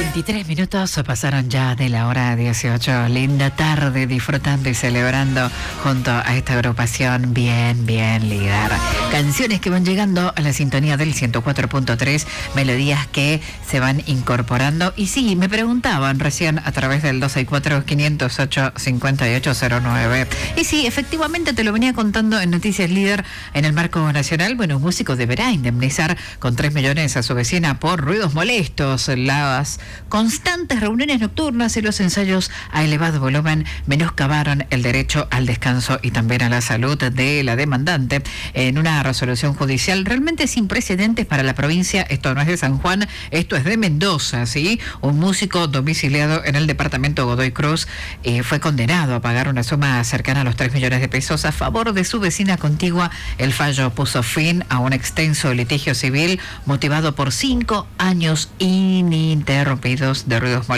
23 minutos pasaron ya de la hora 18. Linda tarde disfrutando y celebrando junto a esta agrupación bien líder. Canciones que van llegando a la sintonía del 104.3, melodías que se van incorporando. Y sí, me preguntaban recién a través del 264-508-5809. Y sí, efectivamente te lo venía contando en Noticias Líder en el marco nacional. Bueno, un músico deberá indemnizar con 3 millones a su vecina por ruidos molestos. Las constantes reuniones nocturnas y los ensayos a elevado volumen menoscabaron el derecho al descanso y también a la salud de la demandante en una resolución judicial realmente sin precedentes para la provincia. Esto no es de San Juan, esto es de Mendoza, ¿sí? Un músico domiciliado en el departamento Godoy Cruz fue condenado a pagar una suma cercana a los 3 millones de pesos a favor de su vecina contigua. El fallo puso fin a un extenso litigio civil motivado por 5 años ininterrumpidos de ruidos molestos.